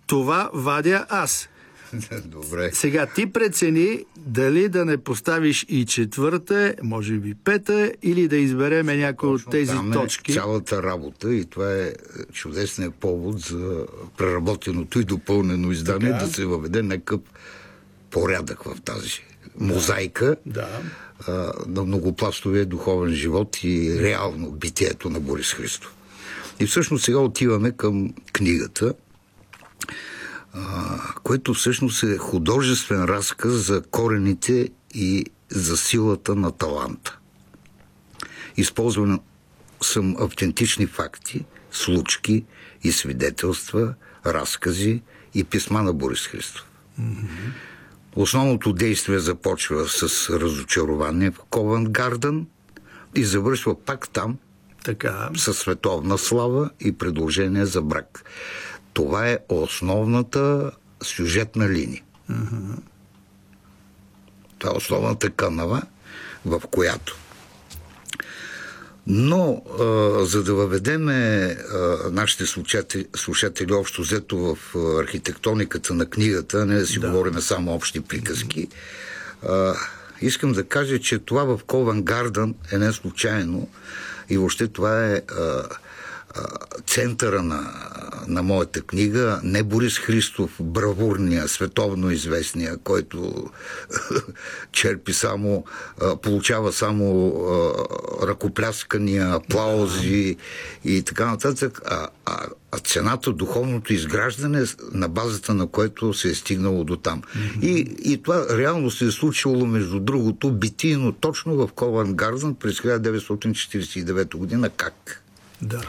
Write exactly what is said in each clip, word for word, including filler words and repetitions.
Това вадя аз. Добре. Сега ти прецени дали да не поставиш и четвърта, може би пета, или да избереме някои от тези там е точки. Цялата работа и това е чудесният повод за преработеното и допълнено издание, така, да се въведе някакъв порядък в тази мозайка, да. а, на многопластовия духовен живот и реално битието на Борис Христов. И всъщност сега отиваме към книгата, а, което всъщност е художествен разказ за корените и за силата на таланта. Използван съм автентични факти, случки и свидетелства, разкази и писма на Борис Христов. Mm-hmm. Основното действие започва с разочарование в Ковент Гарден и завършва пак там, така, със световна слава и предложение за брак. Това е основната сюжетна линия. Mm-hmm. Това е основната канава, в която. Но, а, за да въведеме а, нашите слушатели, слушатели общо взето в а, архитектониката на книгата, не да си да. говорим само общи приказки, а, искам да кажа, че това в Ковент Гарден е не случайно и въобще това е а, а, центъра на, на моята книга. Не Борис Христов, бравурния, световно известния, който черпи само, а, получава само а, ръкопляскания, аплаузи и така нататък, а, а, а цената, духовното изграждане, на базата на което се е стигнало до там. Mm-hmm. И, и това реално се е случило, между другото, битийно точно в Ковент Гарден през хиляда деветстотин четиридесет и девета година. Как? Да.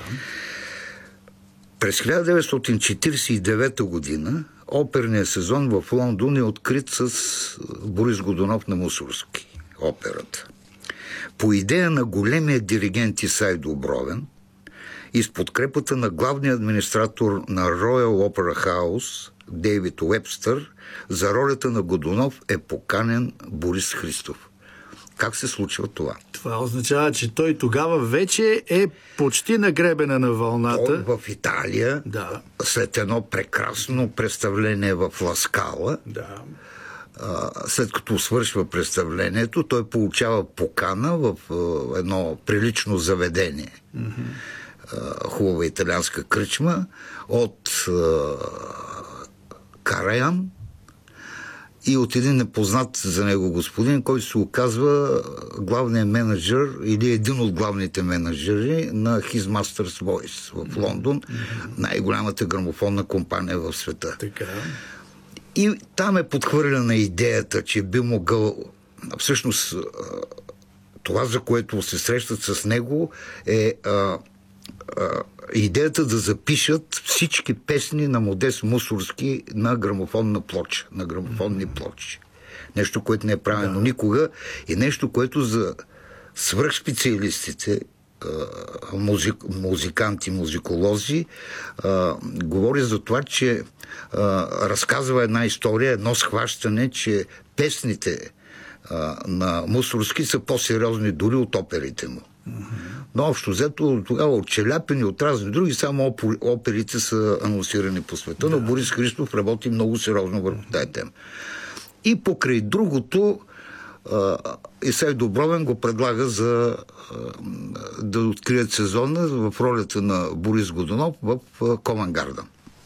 През хиляда деветстотин четиридесет и девета година оперният сезон в Лондон е открит с Борис Годунов на Мусорски, операта. По идея на големия диригент Исай Дубровен и с подкрепата на главния администратор на Royal Opera House Дейвид Уебстър, за ролята на Годунов е поканен Борис Христов. Как се случва това? Това означава, че той тогава вече е почти на гребена на вълната. Той в Италия, да. След едно прекрасно представление в Ла Скала, да. след като свършва представлението, той получава покана в едно прилично заведение. Mm-hmm. Хубава италианска кръчма от Караян и от един непознат за него господин, който се оказва главният менеджер или един от главните менеджери на His Master's Voice в Лондон, mm-hmm. най-голямата грамофонна компания в света. Така. И там е подхвърлена идеята, че би могъл, всъщност това, за което се срещат с него, е а, а, идеята да запишат всички песни на Модест Мусорски на грамофонна плоча, на грамофонни плочи. Нещо, което не е правено да. никога и нещо, което за свръхспециалистите, музик, музиканти, музиколози, а, говори за това, че а, разказва една история, едно схващане, че песните а, на Мусорски са по-сериозни дори от оперите му. Mm-hmm. Но общо взето тогава от Челяпин и от разни други, само оперите са анонсирани по света, yeah. но Борис Христов работи много сериозно върху тази тема. И покрай другото, Исай Дубровен го предлага за да открият сезона в ролята на Борис Годунов в Ковент Гарден.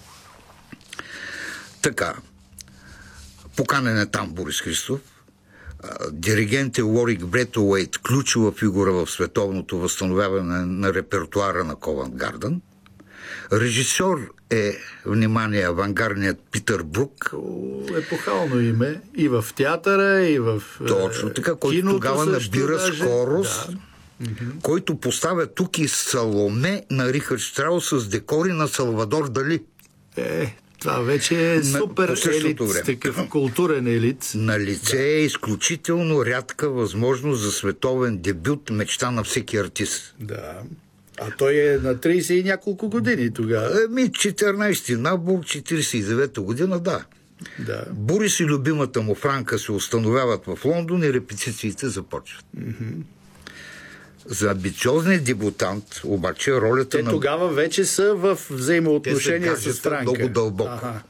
Така, поканен е там Борис Христов. Диригент е Уорик Бретуейт, ключова фигура в световното възстановяване на репертуара на Ковент Гарден. Режисьор е, внимание, авангардният Питър Брук. Епохално име. И в театъра, и в Точно така, който тогава набира даже скорост, да. който поставя тук и Саломе на Рихард Штраус с декори на Салвадор Дали. Е, това вече е супер елит, такъв културен елит. На лице е изключително рядка възможност за световен дебют, мечта на всеки артист. Да. А той е на трийсет и няколко години тогава. Еми, четиринайсети набор, четирийсет и девета година, да. да. Борис и любимата му Франка се установяват в Лондон и репетициите започват. Mm-hmm. За амбициозния дебютант, обаче, ролята Те на... тогава вече са в взаимоотношения с Франка. много дълбоко. Ага.